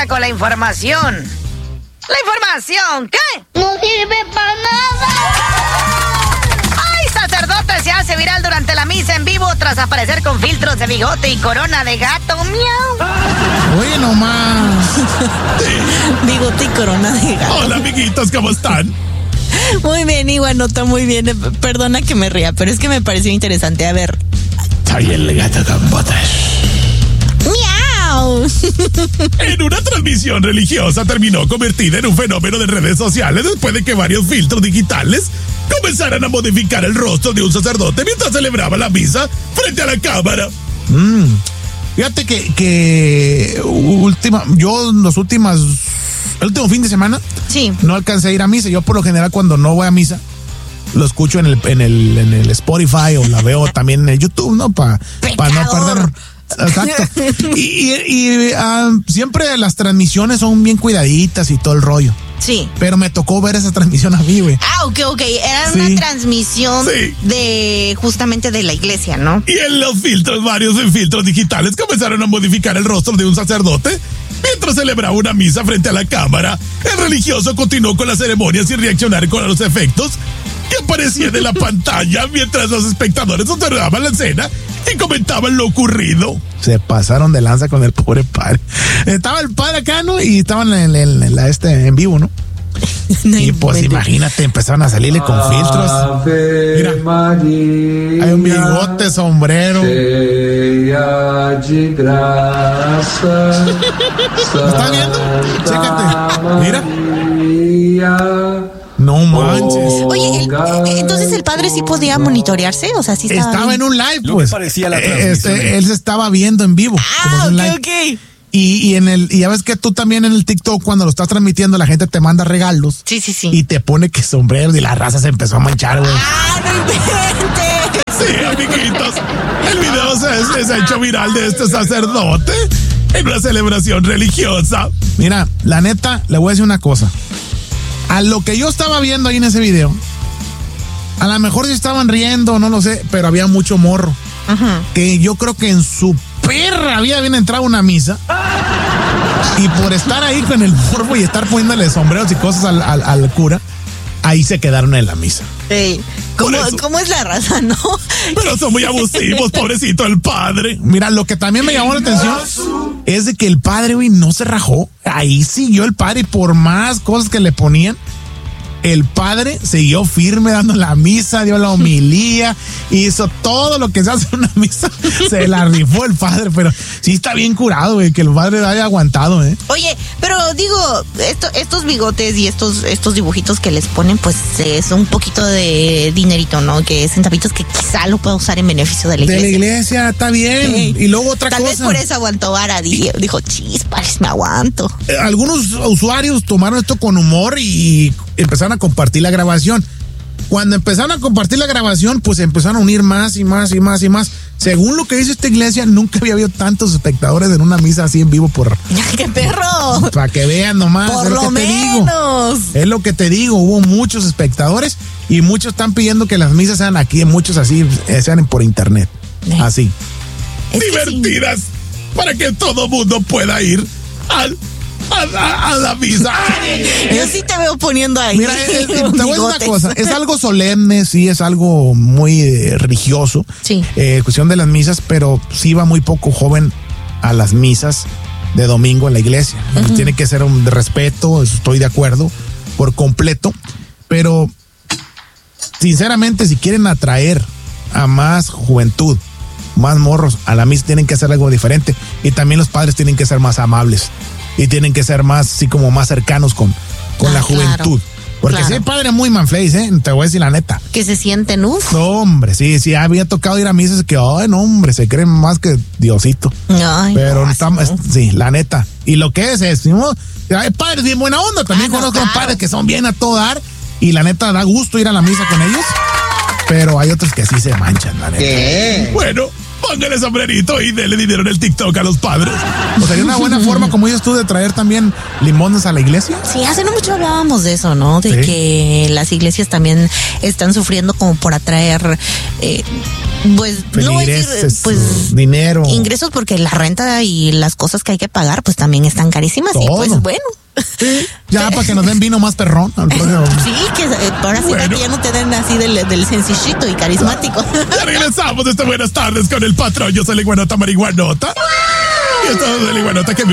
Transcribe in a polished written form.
con la información. ¿La información qué? ¡No sirve para nada! ¡Ay, sacerdote se hace viral durante la misa en vivo tras aparecer con filtros de bigote y corona de gato! ¡Miau! Oye, nomás. Bigote y corona de gato. Hola, amiguitos, ¿cómo están? Muy bien, Iguanota, muy bien. Perdona que me ría, pero es que me pareció interesante. A ver. Soy el gato con botas. ¡Miau! En una transmisión religiosa terminó convertida en un fenómeno de redes sociales después de que varios filtros digitales comenzaran a modificar el rostro de un sacerdote mientras celebraba la misa frente a la cámara. Fíjate que el último fin de semana Sí. no alcancé a ir a misa. Yo por lo general cuando no voy a misa lo escucho en el Spotify o la veo también en el YouTube, ¿no? Para no perder. Exacto. Y siempre las transmisiones son bien cuidaditas y todo el rollo. Sí. Pero me tocó ver esa transmisión a mí, güey. Ah, ok. Era Sí. una transmisión Sí. de justamente de la iglesia, ¿no? Y en los filtros, varios filtros digitales comenzaron a modificar el rostro de un sacerdote mientras celebraba una misa frente a la cámara. El religioso continuó con la ceremonia sin reaccionar con los efectos que aparecían en la pantalla mientras los espectadores observaban la escena y comentaban lo ocurrido. Se pasaron de lanza con el pobre padre. Estaba el padre acá, ¿no? Y estaban en vivo, ¿no? Y pues imagínate, empezaron a salirle con filtros. Mira, hay un bigote, sombrero. ¿Lo estás viendo? Chécate. Mira. No manches. Oye, entonces el padre sí podía monitorearse, o sea, sí estaba en un live, pues. Parecía la transmisión. Él se estaba viendo en vivo. Ah, como en un live. ok. Y ya ves que tú también en el TikTok, cuando lo estás transmitiendo, la gente te manda regalos. Sí. Y te pone que sombreros y la raza se empezó a manchar, güey. ¡Ah, no inventes! Sí, amiguitos. El video se ha hecho viral de este sacerdote en una celebración religiosa. Mira, la neta, le voy a decir una cosa. A lo que yo estaba viendo ahí en ese video, a lo mejor sí estaban riendo, no lo sé, pero había mucho morro. Ajá. Que yo creo que en su perra vida habían entrado a una misa. Y por estar ahí con el morbo y estar poniéndole sombreros y cosas al cura, ahí se quedaron en la misa. Sí. ¿Cómo es la raza, no? Pero son muy abusivos, pobrecito el padre. Mira, lo que también me llamó la atención es de que el padre, güey, no se rajó. Ahí siguió el padre y por más cosas que le ponían, el padre siguió firme dando la misa, dio la homilía, hizo todo lo que se hace en una misa. Se la rifó el padre, pero sí está bien curado, güey, que el padre haya aguantado, ¿eh? Oye, pero digo, estos bigotes y estos dibujitos que les ponen, pues es un poquito de dinerito, ¿no? Que centavitos que quizá lo pueda usar en beneficio de la iglesia. De la iglesia, está bien. Sí. Y luego otra Tal cosa. vez por eso aguantó vara, dijo, chispas, me aguanto. Algunos usuarios tomaron esto con humor y empezaron a compartir la grabación. Cuando empezaron a compartir la grabación, pues empezaron a unir más y más y más y más. Según lo que dice esta iglesia, nunca había habido tantos espectadores en una misa así en vivo ¡Qué perro! para que vean nomás. Por lo menos. Es lo que te digo, hubo muchos espectadores y muchos están pidiendo que las misas sean aquí, muchos así, sean por internet. Así. Es que divertidas, para que todo mundo pueda ir a la misa. Yo sí te veo poniendo ahí. Mira, te voy a decir una bigotes. cosa, es algo solemne, sí, es algo muy religioso, Sí. Cuestión de las misas, pero sí va muy poco joven a las misas de domingo en la iglesia. Tiene que ser un de respeto, eso estoy de acuerdo, por completo, pero sinceramente si quieren atraer a más juventud, más morros a la misa, tienen que hacer algo diferente, y también los padres tienen que ser más amables y tienen que ser más, así como más cercanos con la juventud. Porque claro. si hay padres muy manflays, te voy a decir la neta. Que se sienten, uff. No, hombre, sí, había tocado ir a misas que, ay, no, hombre, se creen más que Diosito. Ay, Pero no, estamos, así no. sí, la neta. Y lo que es, ¿no? Hay padres bien buena onda, también no, conozco claro. padres que son bien a todo dar, y la neta da gusto ir a la misa con ellos, pero hay otros que sí se manchan, la neta. ¿Qué? Bueno, póngale sombrerito y dele dinero en el TikTok a los padres. O sería una buena forma, como dices tú, de traer también limones a la iglesia. Sí, hace no mucho hablábamos de eso, ¿no? De Sí. que las iglesias también están sufriendo como por atraer Pues no voy a decir, pues dinero. ingresos, porque la renta y las cosas que hay que pagar pues también están carísimas. Todo. Y pues bueno. Sí, ya para que nos den vino más perrón al próximo. Sí, que ahora sí Bueno. que ya no te den así del sencillito y carismático. Ya regresamos de Buenas Tardes con el patrón. Yo soy la iguanota marihuanota. Y esto es la iguanota que